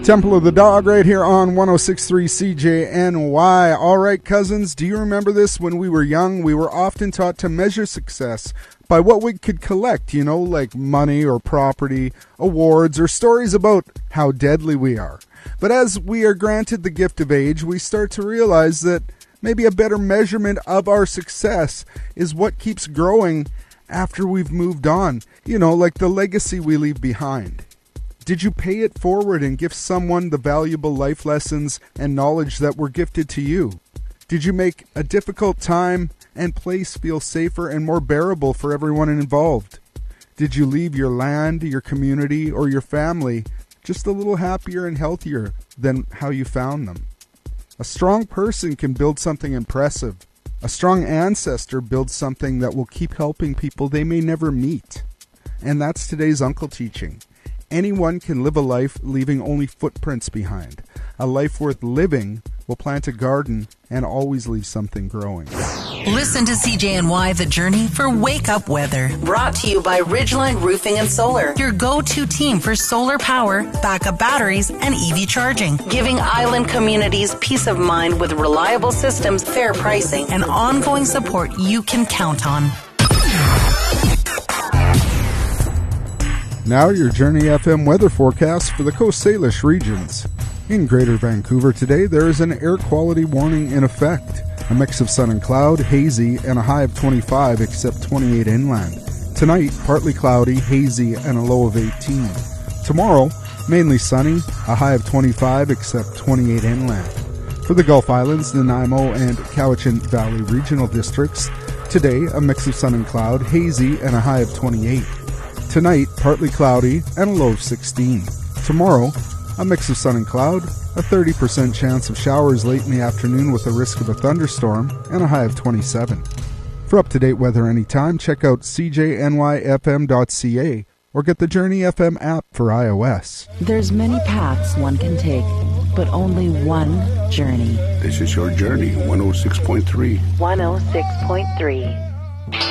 Temple of the Dog right here on 106.3 CJNY. All right, cousins, do you remember this? When we were young, we were often taught to measure success by what we could collect, like money or property, awards, or stories about how deadly we are. But as we are granted the gift of age, we start to realize that maybe a better measurement of our success is what keeps growing after we've moved on, like the legacy we leave behind. Did you pay it forward and give someone the valuable life lessons and knowledge that were gifted to you? Did you make a difficult time and place feel safer and more bearable for everyone involved? Did you leave your land, your community, or your family just a little happier and healthier than how you found them? A strong person can build something impressive. A strong ancestor builds something that will keep helping people they may never meet. And that's today's Uncle Teaching. Anyone can live a life leaving only footprints behind. A life worth living will plant a garden and always leave something growing. Listen to CJNY The Journey for Wake Up Weather. Brought to you by Ridgeline Roofing and Solar, your go-to team for solar power, backup batteries, and EV charging. Giving island communities peace of mind with reliable systems, fair pricing, and ongoing support you can count on. Now your Journey FM weather forecast for the Coast Salish regions. In Greater Vancouver today, there is an air quality warning in effect. A mix of sun and cloud, hazy, and a high of 25 except 28 inland. Tonight, partly cloudy, hazy, and a low of 18. Tomorrow, mainly sunny, a high of 25 except 28 inland. For the Gulf Islands, Nanaimo, and Cowichan Valley regional districts, today a mix of sun and cloud, hazy, and a high of 28. Tonight, partly cloudy and a low of 16. Tomorrow, a mix of sun and cloud, a 30% chance of showers late in the afternoon with a risk of a thunderstorm, and a high of 27. For up-to-date weather anytime, check out cjnyfm.ca or get the Journey FM app for iOS. There's many paths one can take, but only one journey. This is your Journey, 106.3. 106.3.